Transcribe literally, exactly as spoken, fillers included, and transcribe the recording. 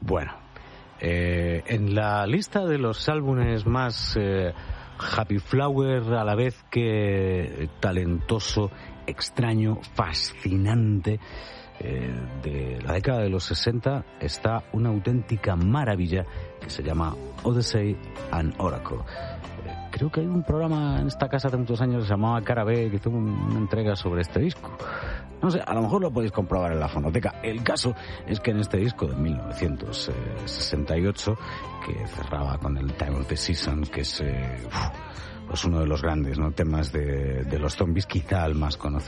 Bueno, eh, en la lista de los álbumes más eh, happy flower, a la vez que talentoso, extraño, fascinante, eh, de la década de los sesenta, está una auténtica maravilla que se llama Odyssey and Oracle. Creo que hay un programa en esta casa hace muchos años que se llamaba Cara B, que hizo una entrega sobre este disco. No sé, a lo mejor lo podéis comprobar en la fonoteca. El caso es que en este disco de mil novecientos sesenta y ocho, que cerraba con el Time of the Season, que es eh, uf, pues uno de los grandes, ¿no?, temas de, de los Zombies, quizá el más conocido.